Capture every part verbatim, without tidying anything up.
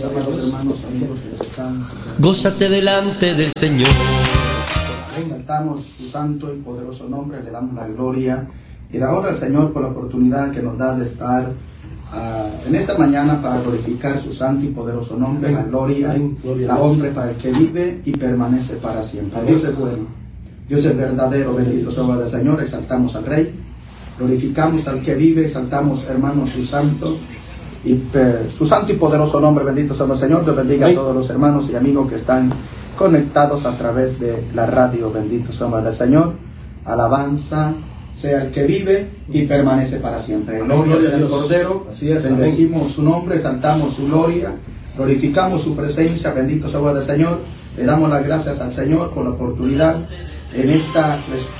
amados hermanos, amigos que nos están. Gózate delante del Señor. Exaltamos su santo y poderoso nombre, le damos la gloria y la honra al Señor por la oportunidad que nos da de estar uh, en esta mañana para glorificar su santo y poderoso nombre. Amén. La gloria, Amén. Gloria la honra para el que vive y permanece para siempre. Amén. Dios es bueno, Dios es verdadero, bendito sea el Señor. Exaltamos al Rey, glorificamos al que vive, exaltamos, hermanos, su santo y eh, su santo y poderoso nombre. Bendito sea el Señor. Dios bendiga Amén. A todos los hermanos y amigos que están conectados a través de la radio. Bendito sea el Señor. Alabanza sea el que vive y permanece para siempre. Gloria sea el Cordero. Así es, bendecimos su nombre, exaltamos su gloria, glorificamos su presencia. Bendito sea el Señor. Le damos las gracias al Señor por la oportunidad en esta,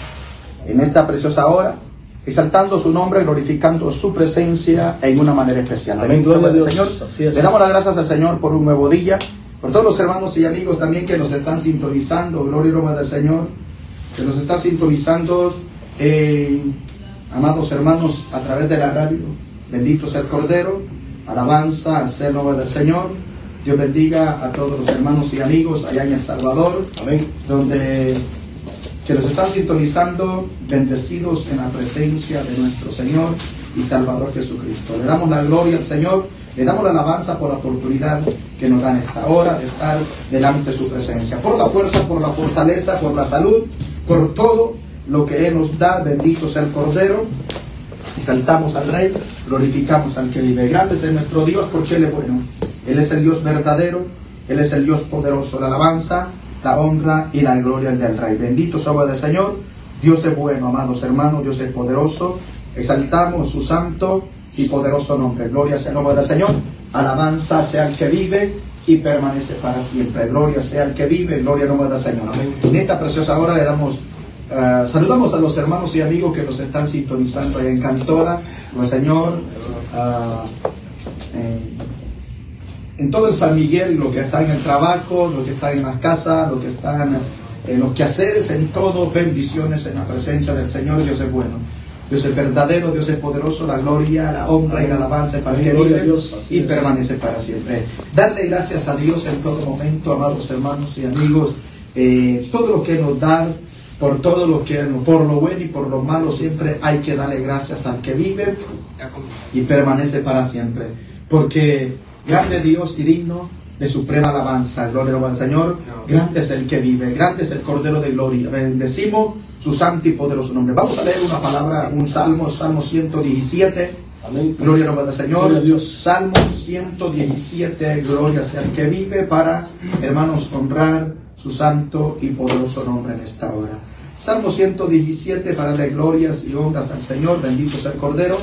en esta preciosa hora, exaltando su nombre, glorificando su presencia en una manera especial. Amén. Gloria al Señor. Le damos las gracias al Señor por un nuevo día, por todos los hermanos y amigos también que nos están sintonizando. Gloria y honra del Señor, que nos están sintonizando, eh, amados hermanos, a través de la radio. Bendito sea el Cordero. Alabanza al ser nombre del Señor. Dios bendiga a todos los hermanos y amigos allá en El Salvador. Amén. Donde que nos están sintonizando, bendecidos en la presencia de nuestro Señor y Salvador Jesucristo. Le damos la gloria al Señor, le damos la alabanza por la oportunidad que nos da en esta hora de estar delante de su presencia. Por la fuerza, por la fortaleza, por la salud, por todo lo que Él nos da. Bendito sea el Cordero. Exaltamos al Rey, glorificamos al que vive. Grande es nuestro Dios porque Él es bueno. Él es el Dios verdadero, Él es el Dios poderoso. La alabanza, la honra y la gloria del Rey. Bendito sea el Señor. Dios es bueno, amados hermanos. Dios es poderoso. Exaltamos su santo y poderoso nombre. Gloria sea el nombre del Señor. Alabanza sea el que vive y permanece para siempre. Gloria sea el que vive. Gloria al nombre del Señor. Amén. En esta preciosa hora le damos, uh, saludamos a los hermanos y amigos que nos están sintonizando allá en Cantora. El Señor, uh, eh, en todo el San Miguel, los que están en el trabajo, los que están en las casas, los que están en los quehaceres, en todo, bendiciones en la presencia del Señor. Dios es bueno, Dios es verdadero, Dios es poderoso. La gloria, la honra y la alabanza para el que vive y permanece para siempre. Darle gracias a Dios en todo momento, amados hermanos y amigos. Eh, todo lo que nos da, por todo lo que, por lo bueno y por lo malo, siempre hay que darle gracias al que vive y permanece para siempre. Porque grande Dios y digno de suprema alabanza. Gloria al Señor. Grande es el que vive, grande es el Cordero de gloria. Bendecimos su santo y poderoso nombre. Vamos a leer una palabra, un salmo, Salmo ciento diecisiete. Amén. Gloria al Señor. Gloria a Dios. Salmo ciento diecisiete. Gloria sea el que vive, para, hermanos, honrar su santo y poderoso nombre en esta hora. Salmo ciento diecisiete, para darle glorias y honras al Señor. Bendito sea el Cordero.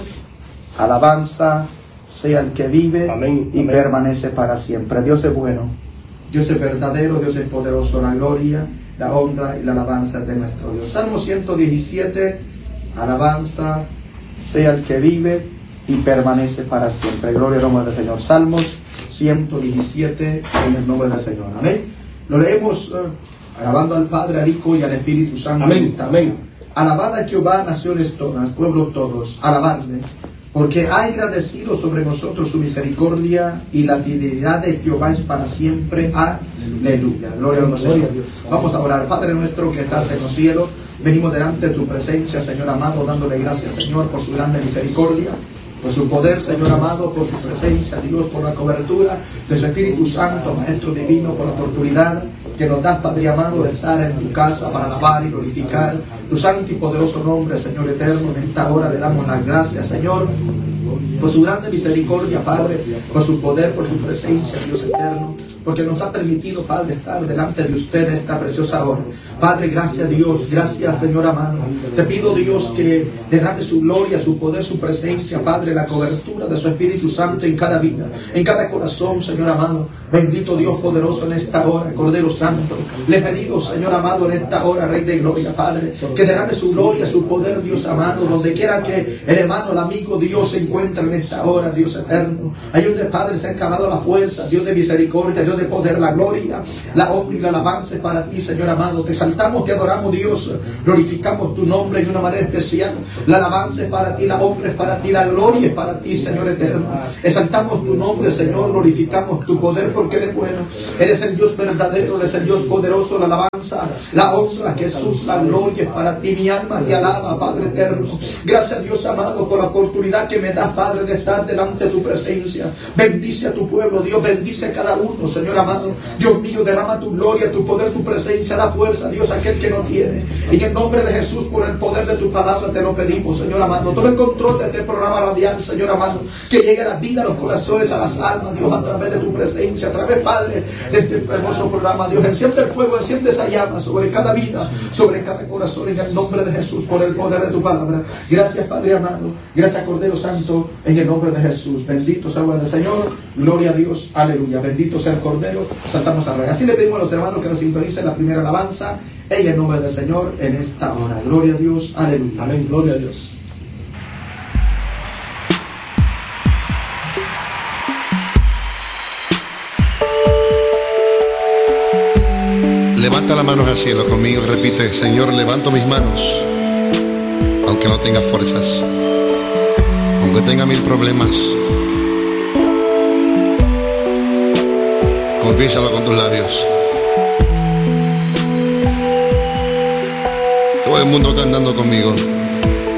Alabanza sea el que vive. Amén, y amén. Permanece para siempre. Dios es bueno, Dios es verdadero, Dios es poderoso. La gloria, la honra y la alabanza de nuestro Dios. Salmo ciento diecisiete, alabanza sea el que vive y permanece para siempre. Gloria al nombre del Señor. Salmos ciento diecisiete, en el nombre del Señor. Amén. Lo leemos uh, alabando al Padre, al Hijo y al Espíritu Santo. Amén, amén. Alabad a Jehová, naciones todas, pueblos todos, alabadle, porque ha agradecido sobre nosotros su misericordia y la fidelidad de Jehová es para siempre. Aleluya. Gloria a Dios. Vamos a orar. Padre nuestro que estás en los cielos, venimos delante de tu presencia, Señor amado, dándole gracias, Señor, por su grande misericordia, por su poder, Señor amado, por su presencia, Dios, por la cobertura de su Espíritu Santo, Maestro Divino, por la oportunidad que nos das, Padre amado, de estar en tu casa para alabar y glorificar tu santo y poderoso nombre, Señor eterno. En esta hora le damos las gracias, Señor, por su grande misericordia, Padre, por su poder, por su presencia, Dios eterno, porque nos ha permitido, Padre, estar delante de usted en esta preciosa hora. Padre, gracias a Dios, gracias, Señor amado. Te pido, Dios, que derrame su gloria, su poder, su presencia, Padre, la cobertura de su Espíritu Santo en cada vida, en cada corazón, Señor amado. Bendito Dios poderoso en esta hora, Cordero Santo. Le he pedido, Señor amado, en esta hora, Rey de Gloria, Padre, que derrame su gloria, su poder, Dios amado, donde quiera que el hermano, el amigo, Dios se encuentre encuentra en esta hora, Dios eterno. Ahí donde, Padre, se ha acabado la fuerza, Dios de misericordia, Dios de poder, la gloria, la honra y la alabanza es para ti, Señor amado. Te exaltamos, te adoramos, Dios. Glorificamos tu nombre de una manera especial. La alabanza es para ti, la honra es para ti, la gloria es para ti, Señor eterno. Exaltamos tu nombre, Señor. Glorificamos tu poder porque eres bueno. Eres el Dios verdadero, eres el Dios poderoso. La alabanza, la honra, Jesús, la gloria es para ti. Mi alma te alaba, Padre eterno. Gracias, Dios amado, por la oportunidad que me das, Padre, de estar delante de tu presencia. Bendice a tu pueblo, Dios. Bendice a cada uno, Señor amado. Dios mío, derrama tu gloria, tu poder, tu presencia, la fuerza, Dios, aquel que no tiene. En el nombre de Jesús, por el poder de tu palabra, te lo pedimos, Señor amado. Toma el control de este programa radial, Señor amado. Que llegue a la vida, a los corazones, a las almas, Dios, a través de tu presencia, a través, Padre, de este hermoso programa, Dios. Enciende el fuego, enciende esa llama sobre cada vida, sobre cada corazón, en el nombre de Jesús, por el poder de tu palabra. Gracias, Padre amado. Gracias, Cordero Santo, en el nombre de Jesús. Bendito sea el Señor. Gloria a Dios. Aleluya. Bendito sea el Cordero. Saltamos a rey. Así le pedimos a los hermanos que nos sintonicen la primera alabanza en el nombre del Señor en esta hora. Gloria a Dios. Aleluya. Amén. Gloria a Dios. Levanta las manos al cielo conmigo y repite: Señor, levanto mis manos, aunque no tenga fuerzas, aunque tenga mil problemas. Confiésalo con tus labios. Todo el mundo cantando conmigo.